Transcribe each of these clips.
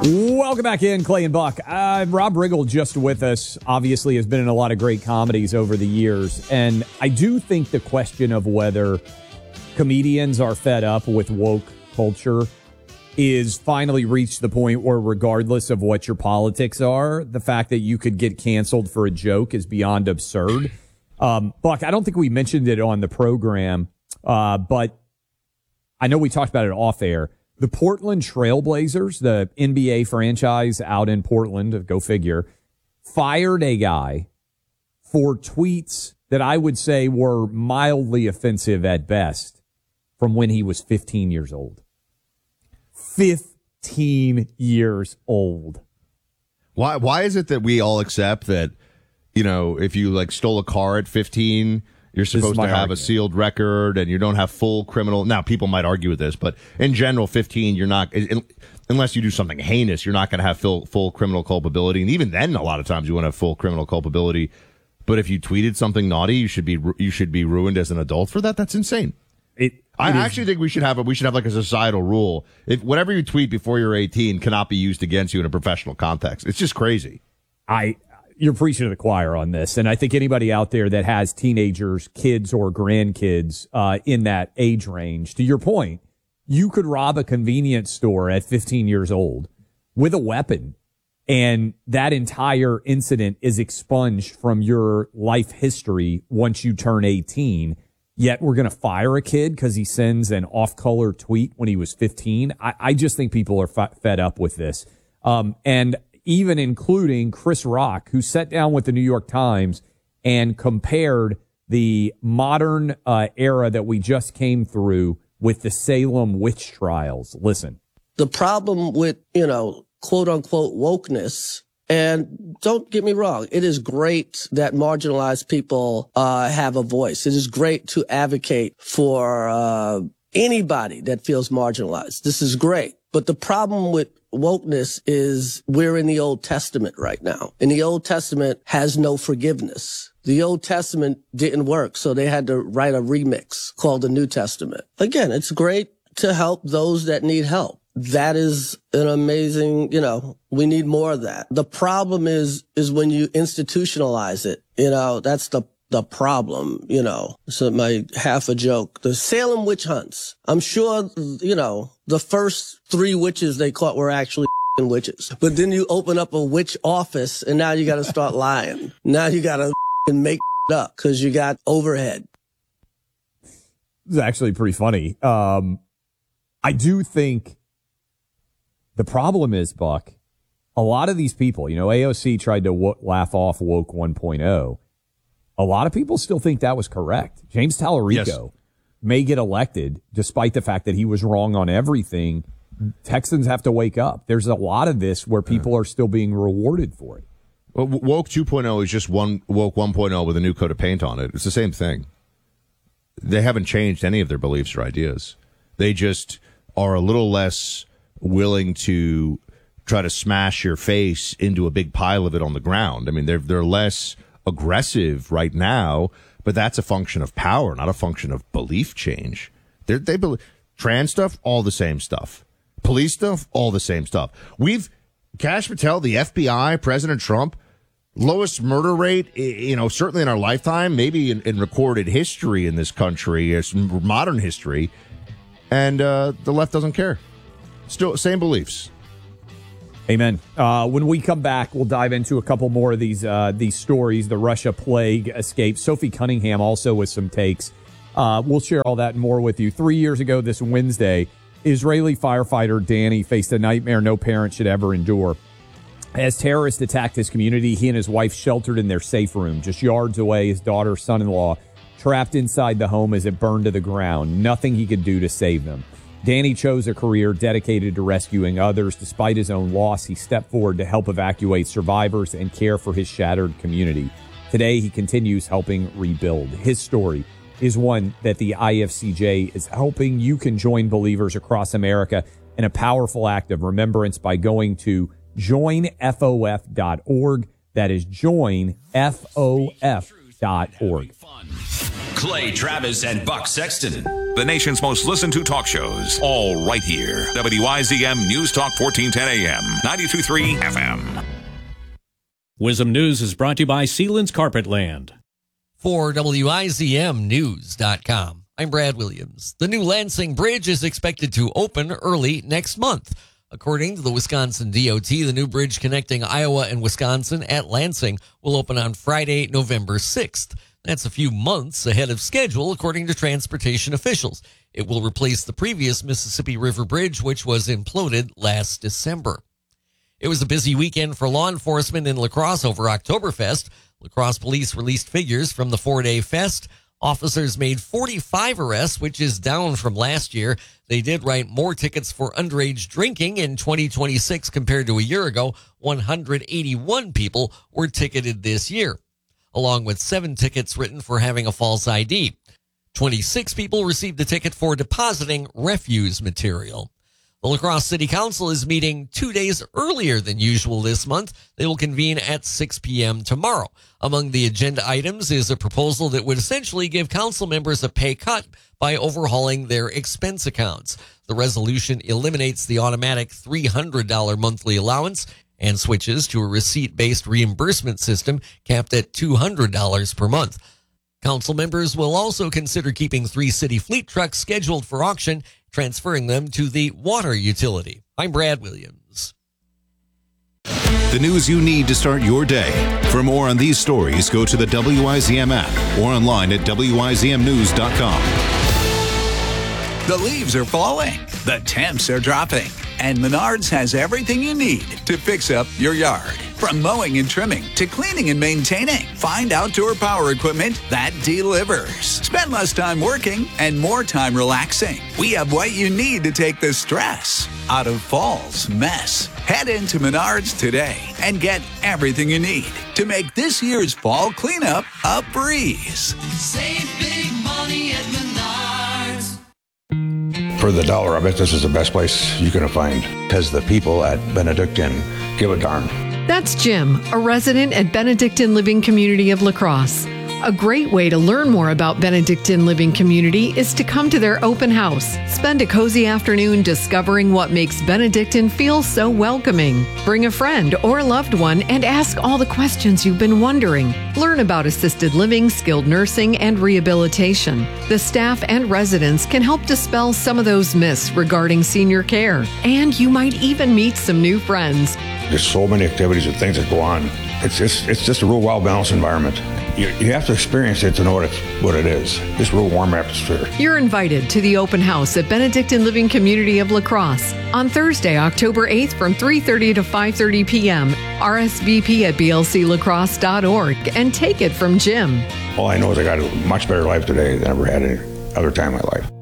Welcome back in, Clay and Buck. Rob Riggle just with us, obviously has been in a lot of great comedies over the years. And I do think the question of whether comedians are fed up with woke culture is finally reached the point where regardless of what your politics are, the fact that you could get canceled for a joke is beyond absurd. Buck, I don't think we mentioned it on the program, but I know we talked about it off air. The Portland Trailblazers, the NBA franchise out in Portland, go figure, fired a guy for tweets that I would say were mildly offensive at best from when he was 15 years old. 15 years old. Why is it that we all accept that, you know, if you like stole a car at 15, you're supposed to have a sealed record and you don't have full criminal. Now, people might argue with this, but in general, 15, you're not, unless you do something heinous, you're not going to have full criminal culpability. And even then, a lot of times you want to have full criminal culpability. But if you tweeted something naughty, you should be ruined as an adult for that. That's insane. I actually think we should have like a societal rule. If whatever you tweet before you're 18 cannot be used against you in a professional context. It's just crazy. You're preaching to the choir on this. And I think anybody out there that has teenagers, kids or grandkids, in that age range, to your point, you could rob a convenience store at 15 years old with a weapon. And that entire incident is expunged from your life history once you turn 18. Yet we're going to fire a kid because he sends an off-color tweet when he was 15. I just think people are fed up with this. And even including Chris Rock, who sat down with the New York Times and compared the modern era that we just came through with the Salem witch trials. Listen. The problem with, quote unquote wokeness, and don't get me wrong, it is great that marginalized people have a voice. It is great to advocate for anybody that feels marginalized. This is great. But the problem with wokeness is we're in the Old Testament right now. And the Old Testament has no forgiveness. The Old Testament didn't work, so they had to write a remix called the New Testament. Again, it's great to help those that need help. That is an amazing, we need more of that. The problem is when you institutionalize it, that's the problem, So my half a joke, the Salem witch hunts. I'm sure, the first 3 witches they caught were actually witches. But then you open up a witch office and now you got to start lying. Now you got to make up because you got overhead. This is actually pretty funny. I do think the problem is, Buck, a lot of these people, AOC tried to laugh off woke 1.0. A lot of people still think that was correct. James Tallarico may get elected despite the fact that he was wrong on everything. Texans have to wake up. There's a lot of this where people are still being rewarded for it. Well, woke 2.0 is just woke 1.0 with a new coat of paint on it. It's the same thing. They haven't changed any of their beliefs or ideas. They just are a little less willing to try to smash your face into a big pile of it on the ground. I mean, they're less aggressive right now, but that's a function of power, not a function of belief change. They believe trans stuff, all the same stuff. Police stuff, all the same stuff. Kash Patel, the FBI, President Trump, lowest murder rate, certainly in our lifetime, maybe in recorded history in this country, modern history, and the left doesn't care. Still, same beliefs. Amen. When we come back, we'll dive into a couple more of these stories, the Russia plague escape. Sophie Cunningham also with some takes. We'll share all that and more with you. 3 years ago this Wednesday, Israeli firefighter Danny faced a nightmare no parent should ever endure. As terrorists attacked his community, he and his wife sheltered in their safe room. Just yards away, his daughter, son-in-law, trapped inside the home as it burned to the ground. Nothing he could do to save them. Danny chose a career dedicated to rescuing others. Despite his own loss, he stepped forward to help evacuate survivors and care for his shattered community. Today, he continues helping rebuild. His story is one that the IFCJ is helping. You can join believers across America in a powerful act of remembrance by going to joinfof.org. That is joinfof.org. Clay Travis and Buck Sexton. The nation's most listened to talk shows, all right here. WYZM News Talk 1410 AM, 92.3 FM. Wisdom News is brought to you by Sealands Carpetland. For WIZMnews.com, I'm Brad Williams. The new Lansing Bridge is expected to open early next month. According to the Wisconsin DOT, the new bridge connecting Iowa and Wisconsin at Lansing will open on Friday, November 6th. That's a few months ahead of schedule, according to transportation officials. It will replace the previous Mississippi River Bridge, which was imploded last December. It was a busy weekend for law enforcement in La Crosse over Oktoberfest. La Crosse police released figures from the 4-day fest. Officers made 45 arrests, which is down from last year. They did write more tickets for underage drinking in 2026 compared to a year ago. 181 people were ticketed this year, along with 7 tickets written for having a false ID. 26 people received a ticket for depositing refuse material. The La Crosse City Council is meeting 2 days earlier than usual this month. They will convene at 6 p.m. tomorrow. Among the agenda items is a proposal that would essentially give council members a pay cut by overhauling their expense accounts. The resolution eliminates the automatic $300 monthly allowance and switches to a receipt-based reimbursement system capped at $200 per month. Council members will also consider keeping 3 city fleet trucks scheduled for auction, transferring them to the water utility. I'm Brad Williams. The news you need to start your day. For more on these stories, go to the WIZM app or online at WIZMnews.com. The leaves are falling. The temps are dropping. And Menards has everything you need to fix up your yard. From mowing and trimming to cleaning and maintaining, find outdoor power equipment that delivers. Spend less time working and more time relaxing. We have what you need to take the stress out of fall's mess. Head into Menards today and get everything you need to make this year's fall cleanup a breeze. Save big money at Menards. For the dollar, I bet this is the best place you're going to find, because the people at Benedictine give a darn. That's Jim, a resident at Benedictine Living Community of La Crosse. A great way to learn more about Benedictine Living Community is to come to their open house. Spend a cozy afternoon discovering what makes Benedictine feel so welcoming. Bring a friend or loved one and ask all the questions you've been wondering. Learn about assisted living, skilled nursing, and rehabilitation. The staff and residents can help dispel some of those myths regarding senior care. And you might even meet some new friends. There's so many activities and things that go on. It's just a real well-balanced environment. You have to experience it to know what it is. This real warm atmosphere. You're invited to the open house at Benedictine Living Community of La Crosse on Thursday, October 8th from 3:30 to 5:30 p.m. RSVP at blclacrosse.org and take it from Jim. All I know is I got a much better life today than I ever had any other time in my life.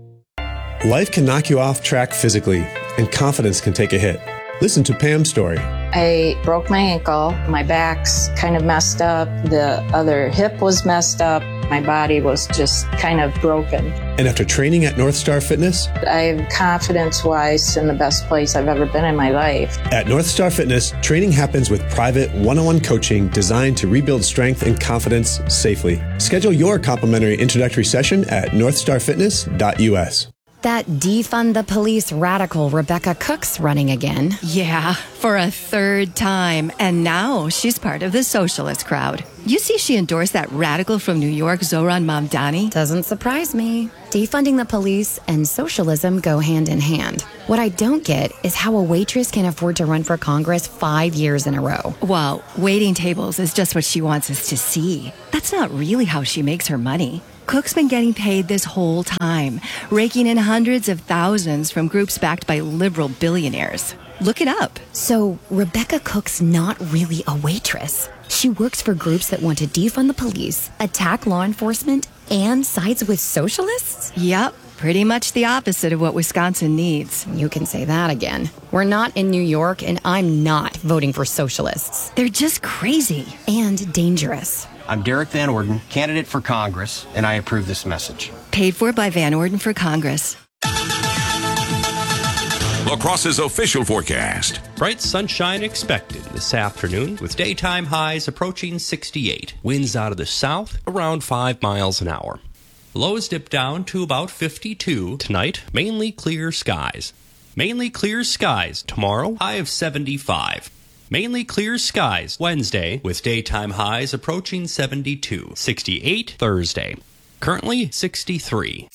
Life can knock you off track physically, and confidence can take a hit. Listen to Pam's story. I broke my ankle. My back's kind of messed up. The other hip was messed up. My body was just kind of broken. And after training at North Star Fitness, I'm confidence-wise in the best place I've ever been in my life. At North Star Fitness, training happens with private one-on-one coaching designed to rebuild strength and confidence safely. Schedule your complimentary introductory session at northstarfitness.us. That defund the police radical Rebecca Cook's running again. Yeah, for a third time. And now she's part of the socialist crowd. You see she endorsed that radical from New York, Zohran Mamdani? Doesn't surprise me. Defunding the police and socialism go hand in hand. What I don't get is how a waitress can afford to run for Congress 5 years in a row. Well, waiting tables is just what she wants us to see. That's not really how she makes her money. Cook's been getting paid this whole time, raking in hundreds of thousands from groups backed by liberal billionaires. Look it up. So Rebecca Cook's not really a waitress. She works for groups that want to defund the police, attack law enforcement, and sides with socialists? Yep. Pretty much the opposite of what Wisconsin needs. You can say that again. We're not in New York, and I'm not voting for socialists. They're just crazy. And dangerous. I'm Derek Van Orden, candidate for Congress, and I approve this message. Paid for by Van Orden for Congress. La Crosse's official forecast. Bright sunshine expected this afternoon with daytime highs approaching 68. Winds out of the south around 5 miles an hour. Lows dip down to about 52. Tonight, mainly clear skies. Mainly clear skies tomorrow, high of 75. Mainly clear skies Wednesday, with daytime highs approaching 72. 68 Thursday. Currently 63.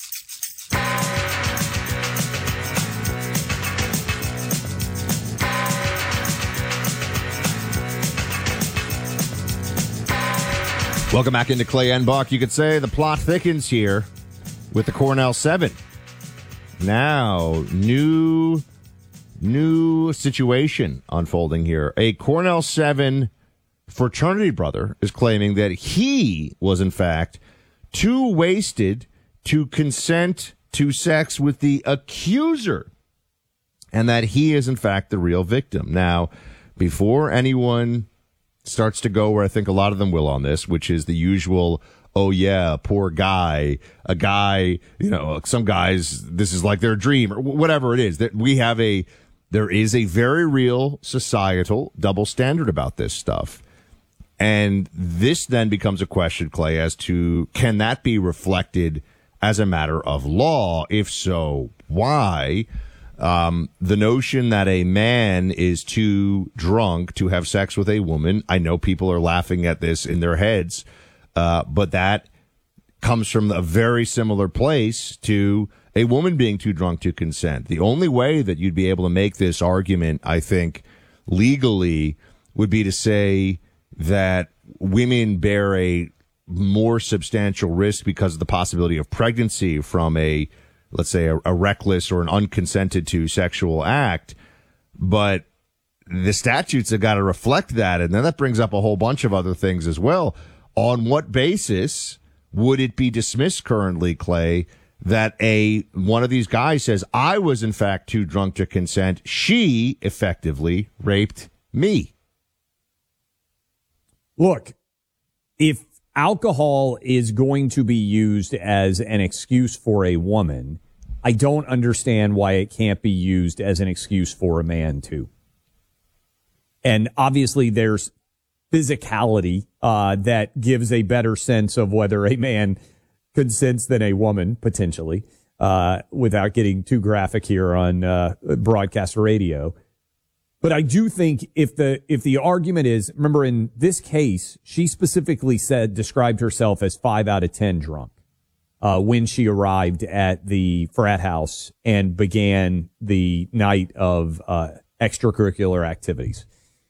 Welcome back into Clay and Buck. You could say the plot thickens here with the Cornell 7. Now, new situation unfolding here. A Cornell 7 fraternity brother is claiming that he was, in fact, too wasted to consent to sex with the accuser, and that he is, in fact, the real victim. Now, before anyone starts to go where I think a lot of them will on this, which is the usual, oh yeah, poor guy, a guy, some guys, this is like their dream, or whatever it is, that there is a very real societal double standard about this stuff. And this then becomes a question, Clay, as to can that be reflected as a matter of law? If so, why? The notion that a man is too drunk to have sex with a woman, I know people are laughing at this in their heads, but that comes from a very similar place to a woman being too drunk to consent. The only way that you'd be able to make this argument, I think, legally, would be to say that women bear a more substantial risk because of the possibility of pregnancy from let's say a reckless or an unconsented to sexual act. But the statutes have got to reflect that. And then that brings up a whole bunch of other things as well. On what basis would it be dismissed currently, Clay, that one of these guys says, I was in fact too drunk to consent. She effectively raped me. Look, if alcohol is going to be used as an excuse for a woman, I don't understand why it can't be used as an excuse for a man too. And obviously there's physicality that gives a better sense of whether a man consents than a woman, potentially, without getting too graphic here on broadcast radio. But I do think if the argument is, remember in this case, she specifically described herself as 5 out of 10 drunk when she arrived at the frat house and began the night of extracurricular activities.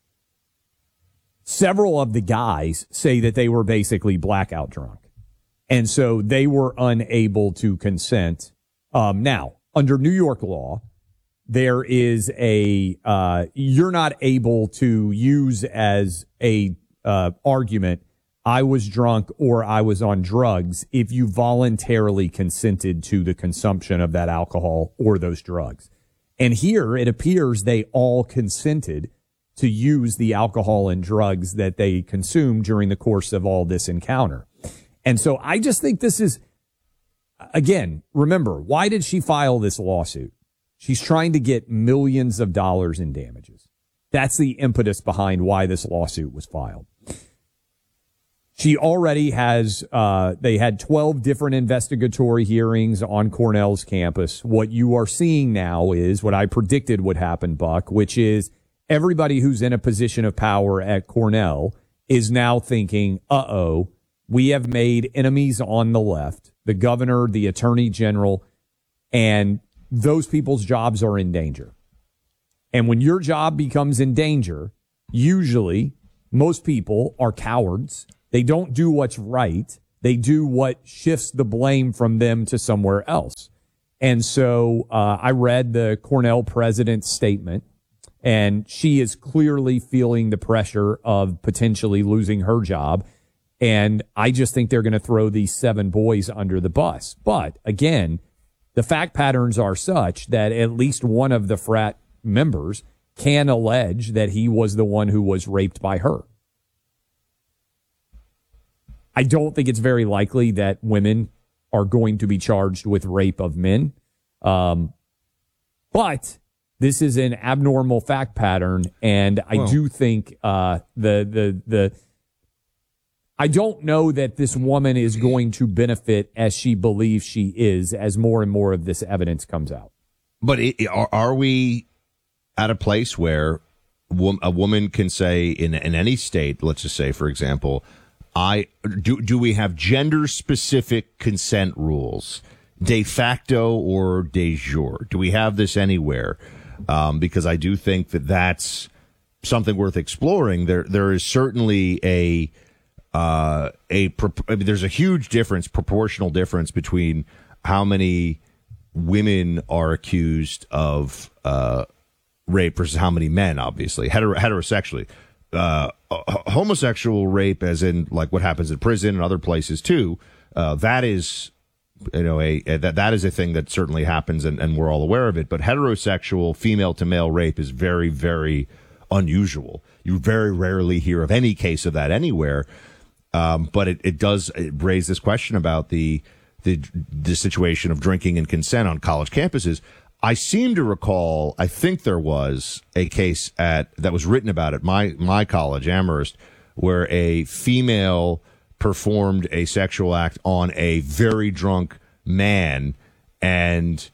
Several of the guys say that they were basically blackout drunk. And so they were unable to consent. Now, under New York law, there is you're not able to use as a argument, I was drunk or I was on drugs, if you voluntarily consented to the consumption of that alcohol or those drugs. And here it appears they all consented to use the alcohol and drugs that they consumed during the course of all this encounter. And so I just think this is, again, remember, why did she file this lawsuit? She's trying to get millions of dollars in damages. That's the impetus behind why this lawsuit was filed. She already has, they had 12 different investigatory hearings on Cornell's campus. What you are seeing now is what I predicted would happen, Buck, which is everybody who's in a position of power at Cornell is now thinking, we have made enemies on the left, the governor, the attorney general, and those people's jobs are in danger. And when your job becomes in danger, usually most people are cowards. They don't do what's right. They do what shifts the blame from them to somewhere else. And so I read the Cornell president's statement, and she is clearly feeling the pressure of potentially losing her job. And I just think they're going to throw these 7 boys under the bus. But again, the fact patterns are such that at least one of the frat members can allege that he was the one who was raped by her. I don't think it's very likely that women are going to be charged with rape of men. But this is an abnormal fact pattern. And I do think I don't know that this woman is going to benefit as she believes she is as more and more of this evidence comes out. But are we at a place where a woman can say in any state, let's just say, for example, do we have gender-specific consent rules, de facto or de jure? Do we have this anywhere? Because I do think that that's something worth exploring. There is certainly there's a huge difference, proportional difference between how many women are accused of rape versus how many men, obviously, heterosexually. Homosexual rape, as in like what happens in prison and other places too, that is, that is a thing that certainly happens and we're all aware of it. But heterosexual female to male rape is very, very unusual. You very rarely hear of any case of that anywhere. But it does raise this question about the situation of drinking and consent on college campuses. I seem to recall, I think there was a case that was written about at my college, Amherst, where a female performed a sexual act on a very drunk man, and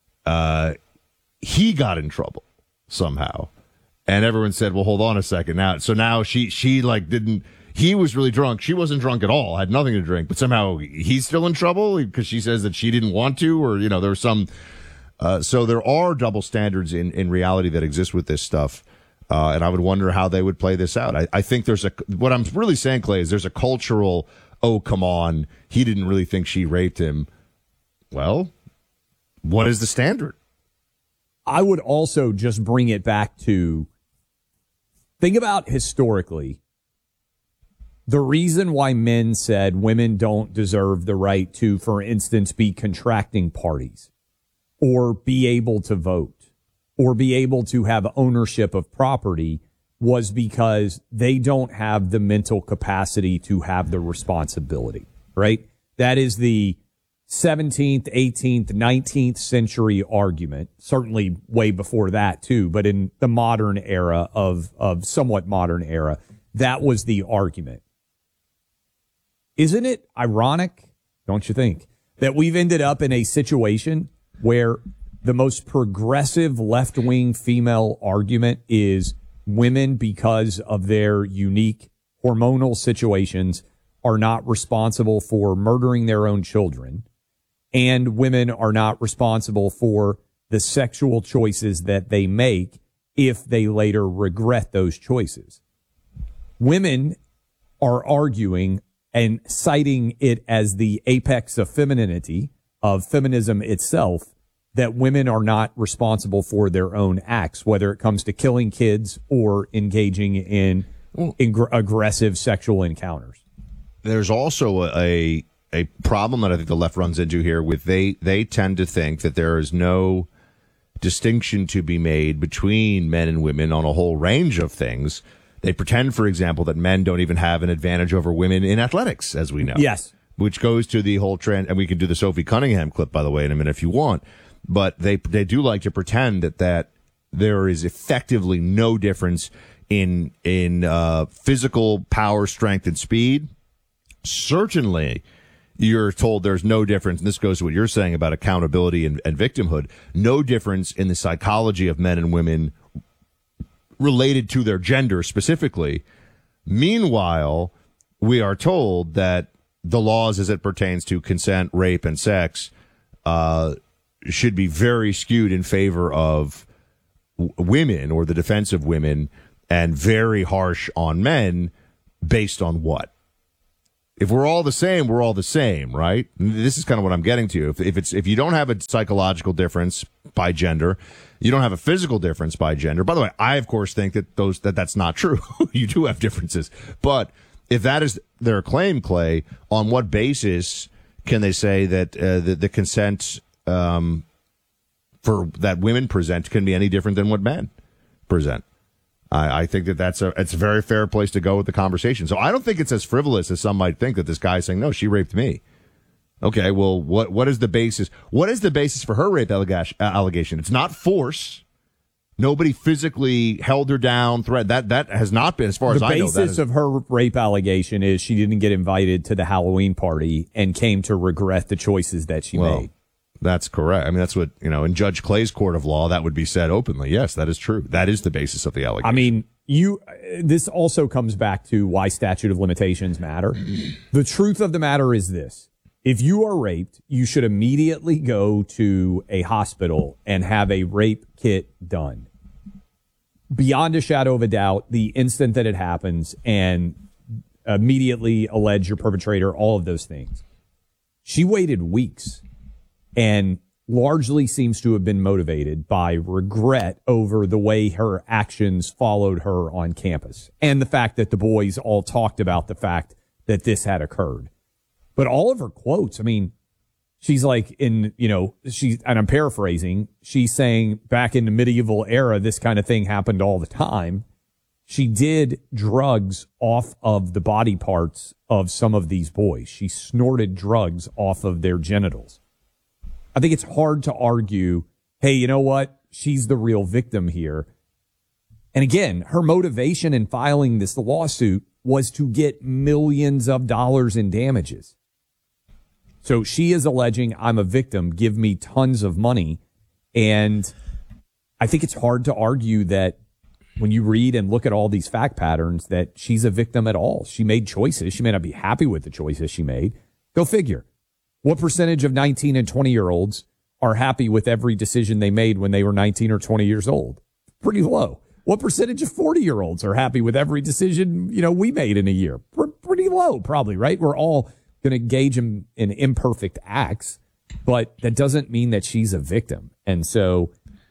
he got in trouble somehow. And everyone said, well, hold on a second. Now she like didn't. He was really drunk. She wasn't drunk at all, had nothing to drink, but somehow he's still in trouble because she says that she didn't want to, or, there was some. So there are double standards in reality that exist with this stuff. And I would wonder how they would play this out. I think what I'm really saying, Clay, is there's a cultural, oh, come on, he didn't really think she raped him. Well, what is the standard? I would also just bring it back to think about historically. The reason why men said women don't deserve the right to, for instance, be contracting parties or be able to vote or be able to have ownership of property was because they don't have the mental capacity to have the responsibility, right? That is the 17th, 18th, 19th century argument, certainly way before that too, but in the modern era of somewhat modern era, that was the argument. Isn't it ironic, don't you think, that we've ended up in a situation where the most progressive left-wing female argument is women, because of their unique hormonal situations, are not responsible for murdering their own children, and women are not responsible for the sexual choices that they make if they later regret those choices. Women are arguing and citing it as the apex of femininity, of feminism itself, that women are not responsible for their own acts, whether it comes to killing kids or engaging in aggressive sexual encounters. There's also a problem that I think the left runs into here with they tend to think that there is no distinction to be made between men and women on a whole range of things. They pretend, for example, that men don't even have an advantage over women in athletics, as we know. Yes. Which goes to the whole trend, and we can do the Sophie Cunningham clip, by the way, in a minute if you want. But they do like to pretend that there is effectively no difference in physical power, strength, and speed. Certainly, you're told there's no difference, and this goes to what you're saying about accountability and victimhood, no difference in the psychology of men and women related to their gender specifically. Meanwhile, we are told that the laws as it pertains to consent, rape, and sex should be very skewed in favor of women or the defense of women, and very harsh on men based on what? If we're all the same, we're all the same, right? This is kind of what I'm getting to. If you don't have a psychological difference by gender, you don't have a physical difference by gender. By the way, I of course think that that's not true. You do have differences, but if that is their claim, Clay, on what basis can they say that the consent for that women present can be any different than what men present? I think it's a very fair place to go with the conversation. So I don't think it's as frivolous as some might think, that this guy's saying, no, she raped me. Okay, well, what is the basis? What is the basis for her rape allegation? It's not force. Nobody physically held her down, threat. That has not been, as far as I know. The basis of her rape allegation is she didn't get invited to the Halloween party and came to regret the choices that she made. That's correct. I mean, that's what, in Judge Clay's court of law, that would be said openly. Yes, that is true. That is the basis of the allegation. I mean, this also comes back to why statute of limitations matter. The truth of the matter is this. If you are raped, you should immediately go to a hospital and have a rape kit done. Beyond a shadow of a doubt, the instant that it happens, and immediately allege your perpetrator, all of those things. She waited weeks and largely seems to have been motivated by regret over the way her actions followed her on campus and the fact that the boys all talked about the fact that this had occurred. But all of her quotes, I mean, she's like and I'm paraphrasing, she's saying back in the medieval era, this kind of thing happened all the time. She did drugs off of the body parts of some of these boys. She snorted drugs off of their genitals. I think it's hard to argue, hey, you know what? She's the real victim here. And again, her motivation in filing this lawsuit was to get millions of dollars in damages. So she is alleging, I'm a victim, give me tons of money. And I think it's hard to argue that when you read and look at all these fact patterns that she's a victim at all. She made choices. She may not be happy with the choices she made. Go figure. What percentage of 19 and 20-year-olds are happy with every decision they made when they were 19 or 20 years old? Pretty low. What percentage of 40-year-olds are happy with every decision, we made in a year? Pretty low, probably, right? We're all going to engage in imperfect acts, but that doesn't mean that she's a victim. And so,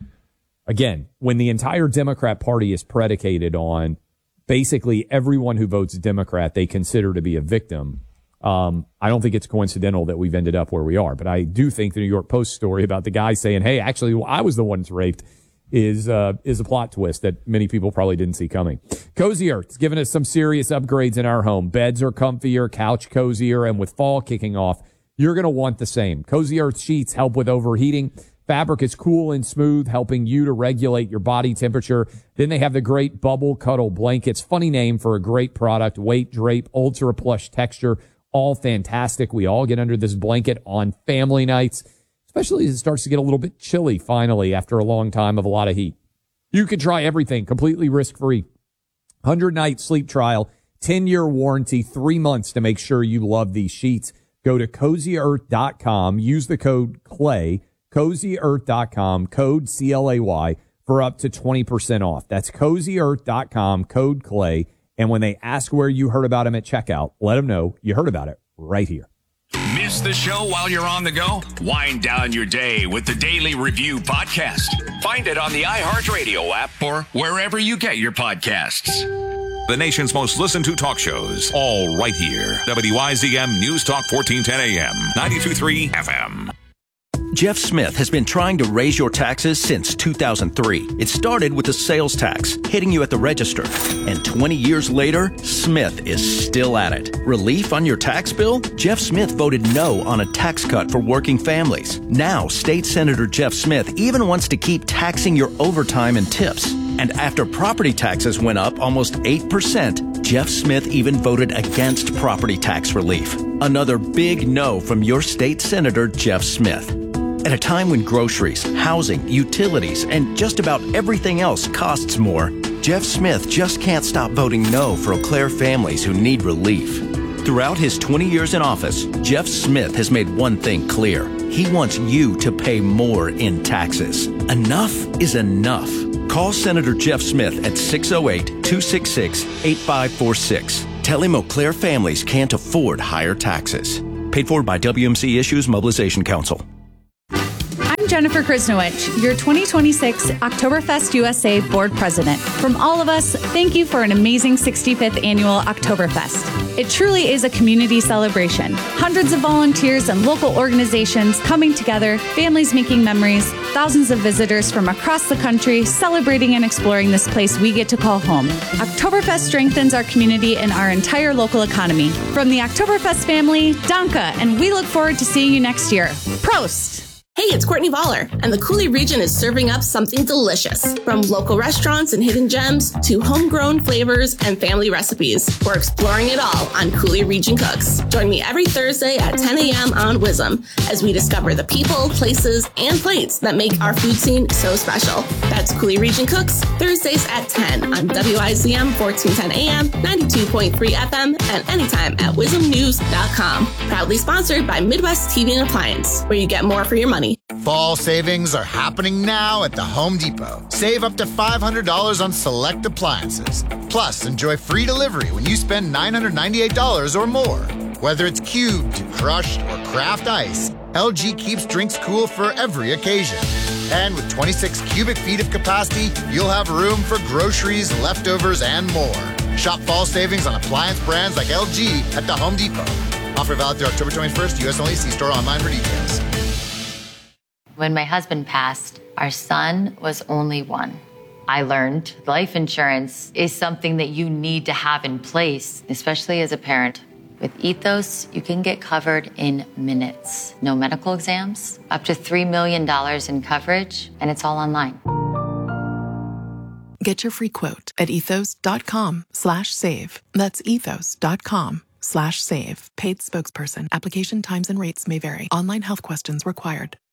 again, when the entire Democrat Party is predicated on basically everyone who votes Democrat they consider to be a victim, I don't think it's coincidental that we've ended up where we are. But I do think the New York Post story about the guy saying, hey, actually, I was the one that's raped is a plot twist that many people probably didn't see coming. Cozy Earth's given us some serious upgrades in our home. Beds are comfier, couch cozier, and with fall kicking off, you're going to want the same. Cozy Earth sheets help with overheating. Fabric is cool and smooth, helping you to regulate your body temperature. Then they have the great Bubble Cuddle blankets. Funny name for a great product. Weight, drape, ultra plush texture. All fantastic. We all get under this blanket on family nights, especially as it starts to get a little bit chilly finally after a long time of a lot of heat. You can try everything completely risk-free. 100-night sleep trial, 10-year warranty, 3 months to make sure you love these sheets. Go to CozyEarth.com. Use the code CLAY, CozyEarth.com, code CLAY, for up to 20% off. That's CozyEarth.com, code CLAY. And when they ask where you heard about them at checkout, let them know you heard about it right here. Miss the show while you're on the go? Wind down your day with the Daily Review Podcast. Find it on the iHeartRadio app or wherever you get your podcasts. The nation's most listened to talk shows, all right here. WYZM News Talk 1410 AM, 92.3 FM. Jeff Smith has been trying to raise your taxes since 2003. It started with the sales tax, hitting you at the register. And 20 years later, Smith is still at it. Relief on your tax bill? Jeff Smith voted no on a tax cut for working families. Now, State Senator Jeff Smith even wants to keep taxing your overtime and tips. And after property taxes went up almost 8%, Jeff Smith even voted against property tax relief. Another big no from your state senator, Jeff Smith. At a time when groceries, housing, utilities, and just about everything else costs more, Jeff Smith just can't stop voting no for Eau Claire families who need relief. Throughout his 20 years in office, Jeff Smith has made one thing clear. He wants you to pay more in taxes. Enough is enough. Call Senator Jeff Smith at 608-266-8546. Tell him Eau Claire families can't afford higher taxes. Paid for by WMC Issues Mobilization Council. I'm Jennifer Krisnowich, your 2026 Oktoberfest USA Board President. From all of us, thank you for an amazing 65th Annual Oktoberfest. It truly is a community celebration. Hundreds of volunteers and local organizations coming together, families making memories, thousands of visitors from across the country celebrating and exploring this place we get to call home. Oktoberfest strengthens our community and our entire local economy. From the Oktoberfest family, Danke, and we look forward to seeing you next year. Prost! Hey, it's Courtney Voller, and the Cooley region is serving up something delicious. From local restaurants and hidden gems to homegrown flavors and family recipes, we're exploring it all on Cooley Region Cooks. Join me every Thursday at 10 a.m. on WISM as we discover the people, places, and plates that make our food scene so special. That's Cooley Region Cooks, Thursdays at 10 on WIZM 1410 AM, 92.3 FM, and anytime at WISMnews.com. Proudly sponsored by Midwest TV and Appliance, where you get more for your money. Fall savings are happening now at the Home Depot. Save up to $500 on select appliances. Plus, enjoy free delivery when you spend $998 or more. Whether it's cubed, crushed, or craft ice, LG keeps drinks cool for every occasion. And with 26 cubic feet of capacity, you'll have room for groceries, leftovers, and more. Shop fall savings on appliance brands like LG at the Home Depot. Offer valid through October 21st. U.S. only. See store online for details. When my husband passed, our son was only one. I learned life insurance is something that you need to have in place, especially as a parent. With Ethos, you can get covered in minutes. No medical exams, up to $3 million in coverage, and it's all online. Get your free quote at ethos.com/save. That's ethos.com/save. Paid spokesperson. Application times and rates may vary. Online health questions required.